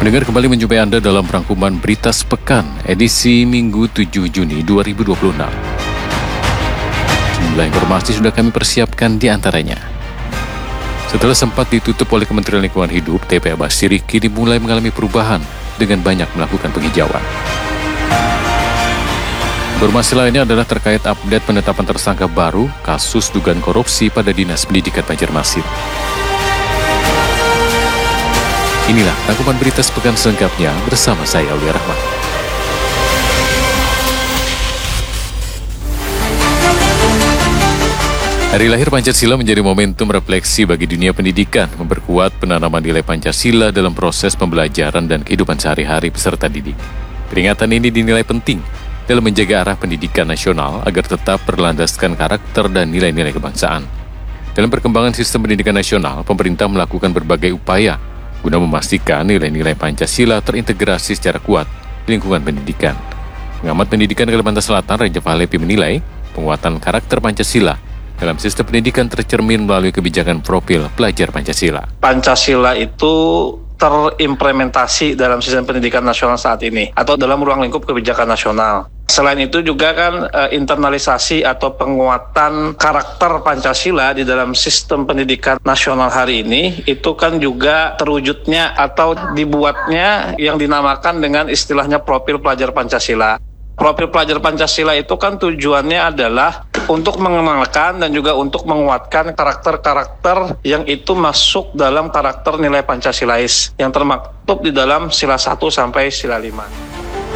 Pendengar, kembali menjumpai Anda dalam rangkuman Berita Sepekan, edisi Minggu 7 Juni 2026. Sejumlah informasi sudah kami persiapkan di antaranya. Setelah sempat ditutup oleh Kementerian Lingkungan Hidup, TPA Basiri kini mulai mengalami perubahan dengan banyak melakukan penghijauan. Informasi lainnya adalah terkait update penetapan tersangka baru kasus dugaan korupsi pada Dinas Pendidikan Banjarmasin. Inilah rangkuman berita sepekan selengkapnya bersama saya, Aulia Rahmat. Hari lahir Pancasila menjadi momentum refleksi bagi dunia pendidikan, memperkuat penanaman nilai Pancasila dalam proses pembelajaran dan kehidupan sehari-hari peserta didik. Peringatan ini dinilai penting dalam menjaga arah pendidikan nasional agar tetap berlandaskan karakter dan nilai-nilai kebangsaan. Dalam perkembangan sistem pendidikan nasional, pemerintah melakukan berbagai upaya guna memastikan nilai-nilai Pancasila terintegrasi secara kuat di lingkungan pendidikan. Pengamat pendidikan Kalimantan Selatan, Rajab Halepi menilai penguatan karakter Pancasila dalam sistem pendidikan tercermin melalui kebijakan profil pelajar Pancasila. Pancasila itu terimplementasi dalam sistem pendidikan nasional saat ini atau dalam ruang lingkup kebijakan nasional. Selain itu juga kan internalisasi atau penguatan karakter Pancasila di dalam sistem pendidikan nasional hari ini itu kan juga terwujudnya atau dibuatnya yang dinamakan dengan istilahnya profil pelajar Pancasila. Profil pelajar Pancasila itu kan tujuannya adalah untuk mengenalkan dan juga untuk menguatkan karakter-karakter yang itu masuk dalam karakter nilai Pancasilais yang termaktub di dalam sila 1 sampai sila 5.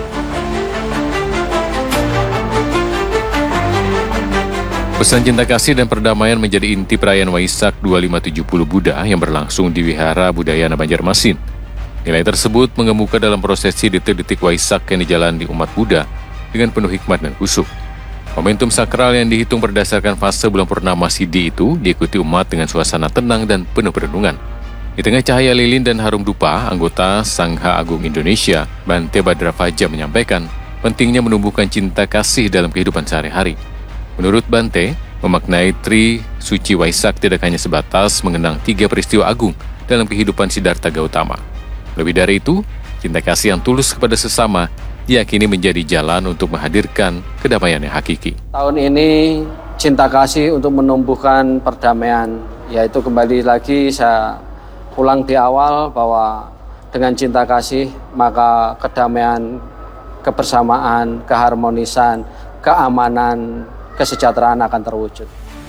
Pesan cinta kasih dan perdamaian menjadi inti perayaan Waisak 2570 Buddha yang berlangsung di Wihara Budayana Banjarmasin. Nilai tersebut mengemuka dalam prosesi detik-detik Waisak yang dijalani umat Buddha dengan penuh hikmat dan khusyuk. Momentum sakral yang dihitung berdasarkan fase bulan purnama Sidhi itu diikuti umat dengan suasana tenang dan penuh perenungan. Di tengah cahaya lilin dan harum dupa, anggota Sangha Agung Indonesia, Bante Badra Faja menyampaikan pentingnya menumbuhkan cinta kasih dalam kehidupan sehari-hari. Menurut Bante, memaknai Tri Suci Waisak tidak hanya sebatas mengenang 3 peristiwa agung dalam kehidupan Siddhartha Gautama. Lebih dari itu, cinta kasih yang tulus kepada sesama diyakini menjadi jalan untuk menghadirkan kedamaian yang hakiki. Tahun ini cinta kasih untuk menumbuhkan perdamaian, yaitu kembali lagi saya ulang di awal bahwa dengan cinta kasih maka kedamaian, kebersamaan, keharmonisan, keamanan, kesejahteraan akan terwujud.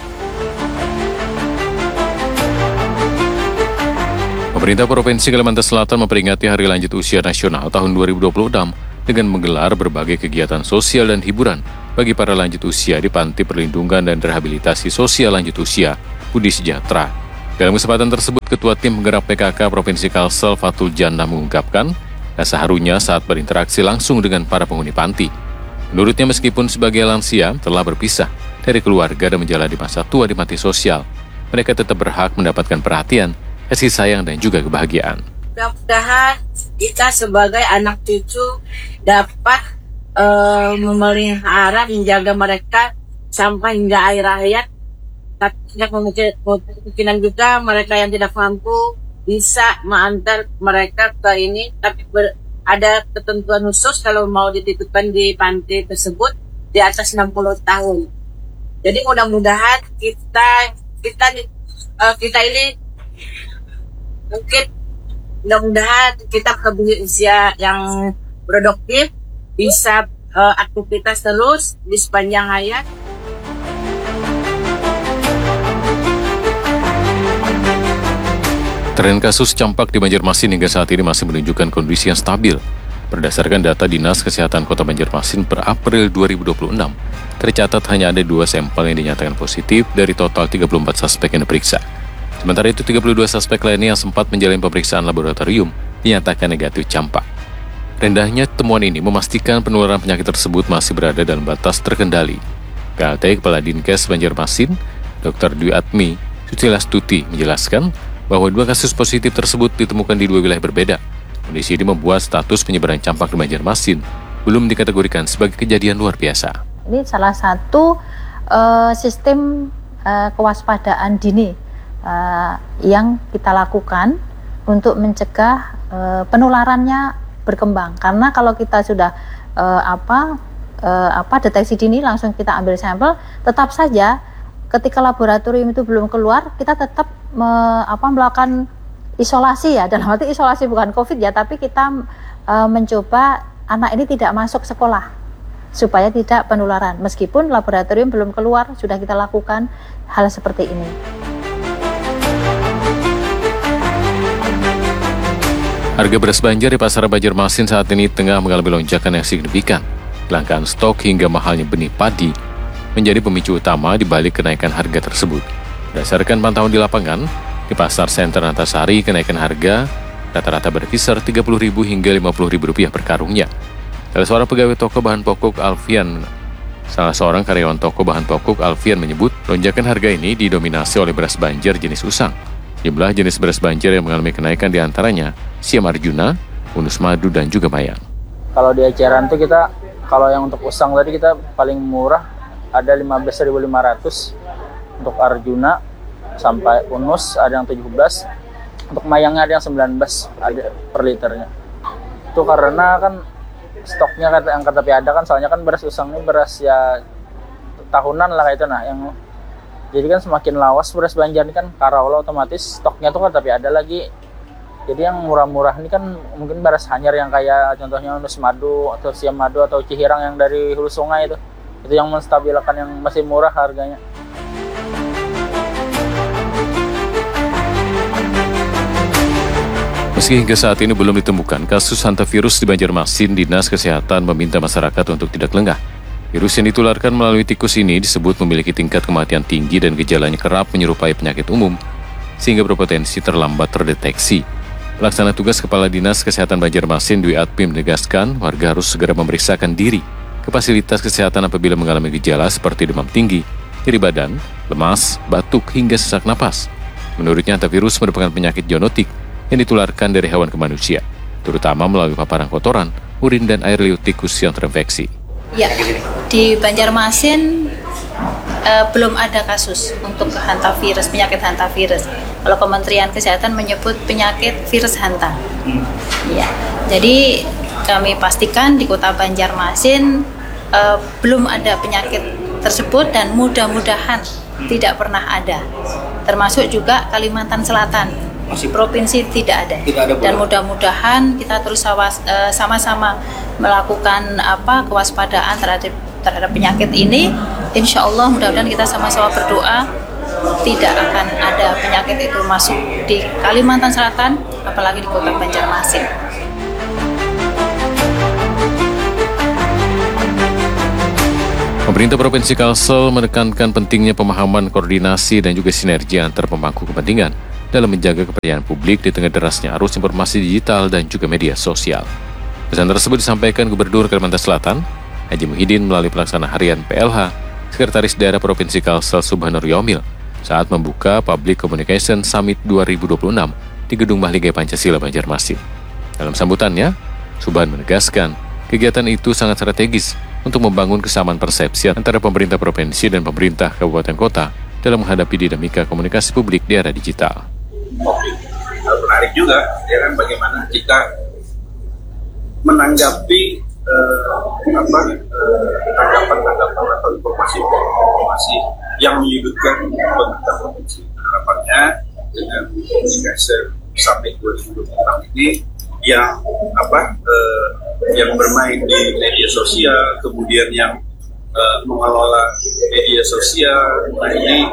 Pemerintah Provinsi Kalimantan Selatan memperingati Hari Lanjut Usia Nasional tahun 2026 dengan menggelar berbagai kegiatan sosial dan hiburan bagi para lanjut usia di Panti Perlindungan dan Rehabilitasi Sosial Lanjut Usia Budi Sejahtera. Dalam kesempatan tersebut, Ketua Tim Penggerak PKK Provinsi Kalsel Fatul Jannah mengungkapkan rasa harunya saat berinteraksi langsung dengan para penghuni panti. Menurutnya, meskipun sebagai lansia telah berpisah dari keluarga dan menjalani masa tua di panti sosial, mereka tetap berhak mendapatkan perhatian, kasih sayang, dan juga kebahagiaan. Mudah-mudahan kita sebagai anak cucu dapat memelihara, menjaga mereka sampai hingga akhir hayat. Tapi kemungkinan juga mereka yang tidak mampu bisa mengantar mereka ke ini, tapi ada ketentuan khusus kalau mau dititipkan di panti tersebut di atas 60 tahun. Jadi mudah-mudahan kita ini mungkin mudah-mudahan kita ke usia yang produktif, bisa aktivitas terus di sepanjang hayat. Tren kasus campak di Banjarmasin hingga saat ini masih menunjukkan kondisi yang stabil. Berdasarkan data Dinas Kesehatan Kota Banjarmasin per April 2026, tercatat hanya ada 2 sampel yang dinyatakan positif dari total 34 suspek yang diperiksa. Sementara itu 32 suspek lainnya yang sempat menjalani pemeriksaan laboratorium dinyatakan negatif campak. Rendahnya temuan ini memastikan penularan penyakit tersebut masih berada dalam batas terkendali. PLT Kepala Dinkes Banjarmasin, Dr. Dwi Atmi Sucilastuti menjelaskan bahwa 2 kasus positif tersebut ditemukan di 2 wilayah berbeda. Kondisi ini membuat status penyebaran campak di Banjarmasin belum dikategorikan sebagai kejadian luar biasa. Ini salah satu sistem kewaspadaan dini yang kita lakukan untuk mencegah penularannya berkembang. Karena kalau kita sudah deteksi dini langsung kita ambil sampel, tetap saja ketika laboratorium itu belum keluar, kita tetap melakukan isolasi ya, dalam arti isolasi bukan COVID ya, tapi kita mencoba anak ini tidak masuk sekolah supaya tidak penularan. Meskipun laboratorium belum keluar, sudah kita lakukan hal seperti ini. Harga beras Banjar di pasar Banjarmasin saat ini tengah mengalami lonjakan yang signifikan. Kelangkaan stok hingga mahalnya benih padi menjadi pemicu utama di balik kenaikan harga tersebut. Berdasarkan pantauan di lapangan, di Pasar Senter Antasari kenaikan harga rata-rata berkisar Rp30.000 hingga Rp50.000 per karungnya. Salah seorang pegawai toko bahan pokok Alfian menyebut lonjakan harga ini didominasi oleh beras Banjar jenis usang. Jumlah jenis beras Banjar yang mengalami kenaikan diantaranya Siam Arjuna, Unus Madu, dan juga Mayang. Kalau di eceran tuh kita, kalau yang untuk usang tadi kita paling murah ada 15.500 untuk Arjuna, sampai Unus ada yang 17, untuk Mayangnya ada yang 19 ada per liternya. Itu karena kan stoknya yang kata ada kan, soalnya kan beras usang ini beras ya tahunan lah itu yang jadi kan semakin lawas beras Banjar ini kan Karaula, otomatis stoknya tuh kan tapi ada lagi. Jadi yang murah-murah ini kan mungkin beras hanyar yang kayak contohnya Unus Madu atau Siam Madu atau Cihirang yang dari hulu sungai itu yang menstabilkan yang masih murah harganya. Meski hingga saat ini belum ditemukan kasus hantavirus di Banjarmasin, Dinas Kesehatan meminta masyarakat untuk tidak lengah. Virus yang ditularkan melalui tikus ini disebut memiliki tingkat kematian tinggi dan gejalanya kerap menyerupai penyakit umum, sehingga berpotensi terlambat terdeteksi. Pelaksana tugas Kepala Dinas Kesehatan Banjarmasin Dwi Atpi menegaskan warga harus segera memeriksakan diri ke fasilitas kesehatan apabila mengalami gejala seperti demam tinggi, nyeri badan, lemas, batuk, hingga sesak napas. Menurutnya hantavirus merupakan penyakit zoonotik yang ditularkan dari hewan ke manusia, terutama melalui paparan kotoran, urin, dan air liur tikus yang terinfeksi. Ya, di Banjarmasin belum ada kasus untuk hantavirus, penyakit hantavirus. Kalau Kementerian Kesehatan menyebut penyakit virus hanta. Ya, jadi kami pastikan di Kota Banjarmasin belum ada penyakit tersebut dan mudah-mudahan tidak pernah ada. Termasuk juga Kalimantan Selatan. Provinsi tidak ada dan mudah-mudahan kita terus sama-sama melakukan kewaspadaan terhadap penyakit ini. Insya Allah mudah-mudahan kita sama-sama berdoa tidak akan ada penyakit itu masuk di Kalimantan Selatan, apalagi di Kota Banjarmasin. Pemerintah Provinsi Kalsel menekankan pentingnya pemahaman, koordinasi, dan juga sinergi antar pemangku kepentingan dalam menjaga kepercayaan publik di tengah derasnya arus informasi digital dan juga media sosial. Pesan tersebut disampaikan Gubernur Kalimantan Selatan, Haji Muhyiddin melalui pelaksana harian PLH, Sekretaris Daerah Provinsi Kalsel Subhanur Yomil, saat membuka Public Communication Summit 2026 di Gedung Mahligai Pancasila Banjarmasin. Dalam sambutannya, Subhan menegaskan kegiatan itu sangat strategis untuk membangun kesamaan persepsi antara pemerintah provinsi dan pemerintah kabupaten kota dalam menghadapi dinamika komunikasi publik di era digital. Menarik juga, ya kan, bagaimana kita menanggapi tanggapan atau informasi yang menyudutkan pemerintah provinsi. Harapannya dengan Communication Summit 2026 ini yang bermain di media sosial, kemudian yang mengelola media sosial, ini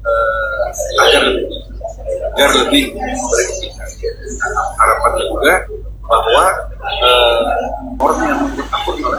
agar lebih beretika. Harapannya juga bahwa orang yang takut oleh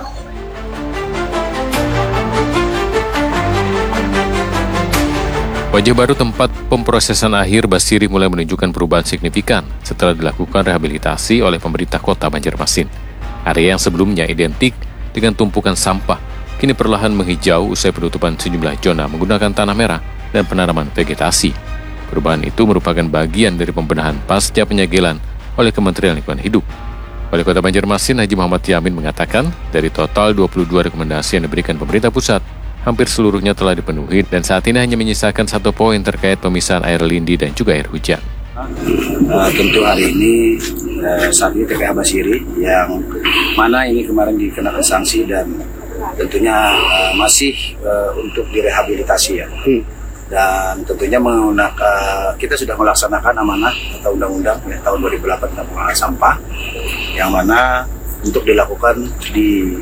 wajah baru tempat pemprosesan akhir Basiri mulai menunjukkan perubahan signifikan setelah dilakukan rehabilitasi oleh pemerintah kota Banjarmasin. Area yang sebelumnya identik dengan tumpukan sampah kini perlahan menghijau usai penutupan sejumlah zona menggunakan tanah merah dan penanaman vegetasi. Perubahan itu merupakan bagian dari pembenahan pasca penyegelan oleh Kementerian Lingkungan Hidup. Wali Kota Banjarmasin Haji Muhammad Yamin mengatakan, dari total 22 rekomendasi yang diberikan pemerintah pusat, hampir seluruhnya telah dipenuhi dan saat ini hanya menyisakan 1 poin terkait pemisahan air lindi dan juga air hujan. Tentu hari ini saat ini TPA Basiri yang mana ini kemarin dikenakan sanksi dan tentunya masih untuk direhabilitasi ya. Dan tentunya menggunakan kita sudah melaksanakan amanah atau undang-undang ya, tahun 2008 tentang pengelolaan sampah yang mana untuk dilakukan di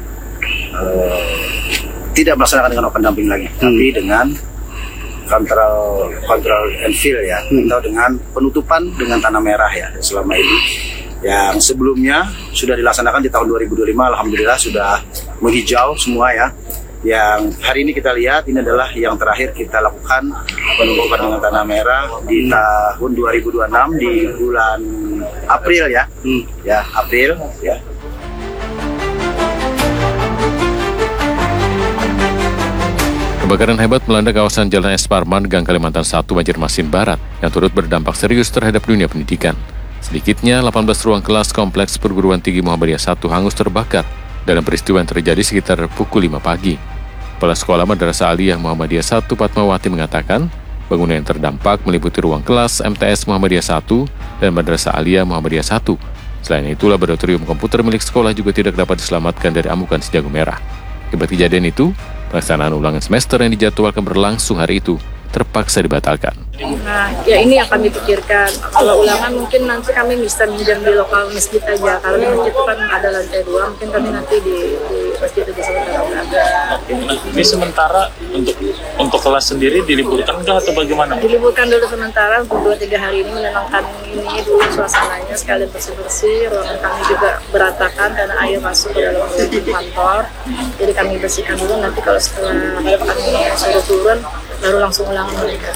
tidak melaksanakan dengan open dumping lagi, tapi dengan control and fill ya, atau dengan penutupan dengan tanah merah ya selama ini. Yang sebelumnya sudah dilaksanakan di tahun 2025, alhamdulillah sudah menghijau semua ya. Yang hari ini kita lihat ini adalah yang terakhir kita lakukan penutupan dengan tanah merah di tahun 2026 di bulan April ya. Ya, April ya. Kebakaran hebat melanda kawasan Jalan Es Parman, Gang Kalimantan 1, Banjarmasin Barat, yang turut berdampak serius terhadap dunia pendidikan. Sedikitnya 18 ruang kelas Kompleks Perguruan Tinggi Muhammadiyah 1 hangus terbakar dalam peristiwa yang terjadi sekitar pukul 5 pagi. Kepala Sekolah Madrasah Aliyah Muhammadiyah 1 Fatmawati mengatakan, bangunan yang terdampak meliputi ruang kelas MTS Muhammadiyah 1 dan Madrasah Aliyah Muhammadiyah 1. Selain itu, laboratorium komputer milik sekolah juga tidak dapat diselamatkan dari amukan si jago merah. Akibat kejadian itu, pelaksanaan ulangan semester yang dijadwalkan berlangsung hari itu terpaksa dibatalkan. Nah, ya ini yang kami pikirkan. Kalau ulangan mungkin nanti kami bisa minjam di lokal masjid aja. Karena di masjid itu kan ada lantai 2, mungkin kami nanti di masjid itu sementara berada. Nah, ini sementara untuk kelas sendiri diliburkan kah atau bagaimana? Diliburkan dulu sementara untuk 2-3 hari ini, menenangkan ini dulu suasananya, sekalian bersih-bersih. Ruangan kami juga berantakan karena air masuk ke dalam ruangan kantor. Jadi kami bersihkan dulu, nanti kalau setelah kami suruh turun baru langsung ulangan mereka.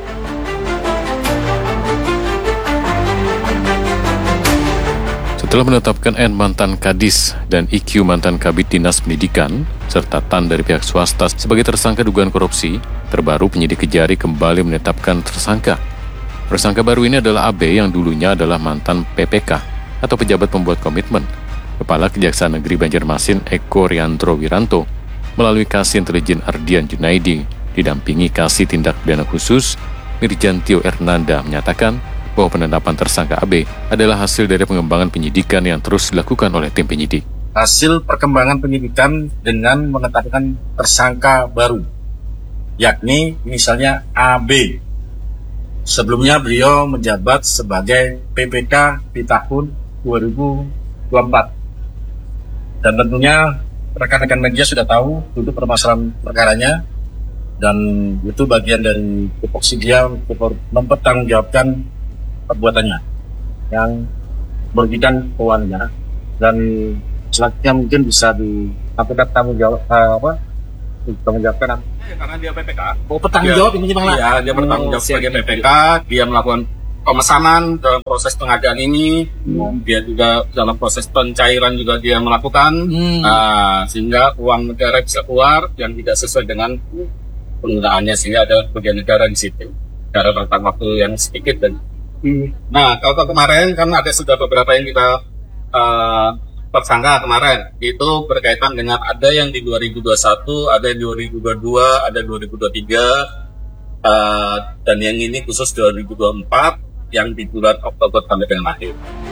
Setelah menetapkan N mantan Kadis dan IQ mantan Kabid Dinas Pendidikan, serta TAN dari pihak swasta sebagai tersangka dugaan korupsi, terbaru penyidik Kejari kembali menetapkan tersangka. Tersangka baru ini adalah AB yang dulunya adalah mantan PPK atau pejabat pembuat komitmen. Kepala Kejaksaan Negeri Banjarmasin Eko Riandro Wiranto melalui Kasih Intelijen Ardian Junaidi didampingi Kasih Tindak Pidana Khusus Mirjantio Ernanda menyatakan bahwa penetapan tersangka AB adalah hasil dari pengembangan penyidikan yang terus dilakukan oleh tim penyidik. Hasil perkembangan penyidikan dengan menetapkan tersangka baru, yakni misalnya AB. Sebelumnya beliau menjabat sebagai PPK di tahun 2024. Dan tentunya rekan-rekan media sudah tahu untuk permasalahan perkaranya, dan itu bagian dari tupoksi dia untuk mempertanggungjawabkan perbuatannya yang merugikan keuangannya, dan selanjutnya mungkin bisa tanggung jawab Karena dia PPK. Oh, bertanggung jawab ini gimana? Iya, dia bertanggung jawab sebagai PPK, dia melakukan pemesanan dalam proses pengadaan ini, dia juga dalam proses pencairan juga dia melakukan, sehingga uang negara bisa keluar yang tidak sesuai dengan penggunaannya, sehingga ada bagian negara di situ karena rentang waktu yang sedikit. Dan nah, kalau kemarin kan sudah beberapa yang kita tersangka kemarin itu berkaitan dengan ada yang di 2021, ada yang 2022, ada 2023, dan yang ini khusus 2024 yang di bulan Oktober sampai dengan akhir.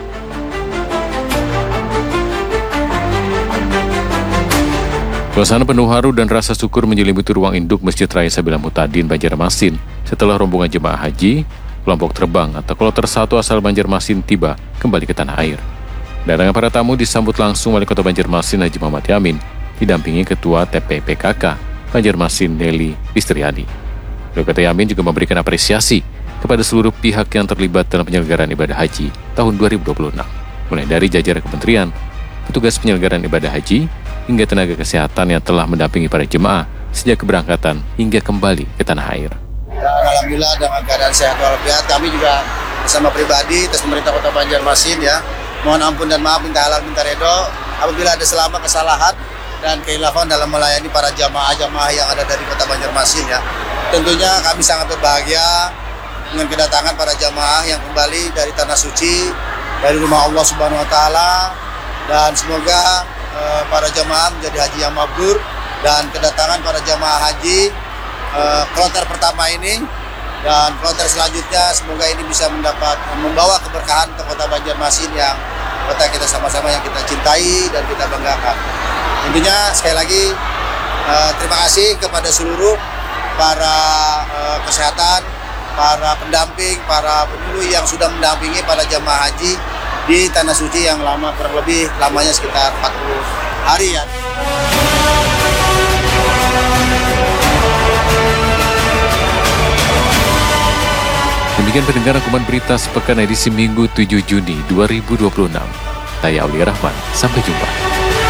Suasana penuh haru dan rasa syukur menyelimuti ruang induk Masjid Raya Sabila Mutadin Banjarmasin setelah rombongan jemaah haji, kelompok terbang atau kloter 1 asal Banjarmasin tiba kembali ke tanah air. Kedatangan para tamu disambut langsung Wali Kota Banjarmasin Haji Muhammad Yamin, didampingi Ketua TPPKK Banjarmasin Nelly Listriadi. Wali Kota Yamin juga memberikan apresiasi kepada seluruh pihak yang terlibat dalam penyelenggaraan ibadah haji tahun 2026, mulai dari jajaran kementerian, petugas penyelenggaraan ibadah haji, hingga tenaga kesehatan yang telah mendampingi para jemaah sejak keberangkatan hingga kembali ke tanah air. Dan alhamdulillah dengan keadaan sehat walafiat, kami juga bersama pribadi atas pemerintah Kota Banjarmasin ya, mohon ampun dan maaf, minta halal minta redho apabila ada selama kesalahan dan kekhilafan dalam melayani para jamaah-jamaah yang ada dari Kota Banjarmasin ya. Tentunya kami sangat berbahagia dengan kedatangan para jamaah yang kembali dari tanah suci, dari rumah Allah Subhanahu wa taala, dan semoga para jamaah menjadi haji yang mabrur, dan kedatangan para jamaah haji kloter pertama ini Dan kloter selanjutnya semoga ini bisa membawa keberkahan untuk kota Banjarmasin yang kota kita sama-sama yang kita cintai dan kita banggakan. Tentunya sekali lagi terima kasih kepada seluruh para kesehatan, para pendamping, para penyuluh yang sudah mendampingi para jamaah haji di Tanah Suci yang lama, kurang lebih lamanya sekitar 40 hari ya. Demikian pendengar rangkuman berita sepekan edisi Minggu 7 Juni 2026. Saya Aulia Rahman, sampai jumpa.